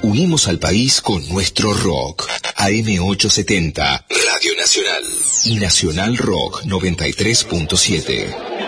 Unimos al país con nuestro rock. AM870, Radio Nacional. Y Nacional Rock 93.7.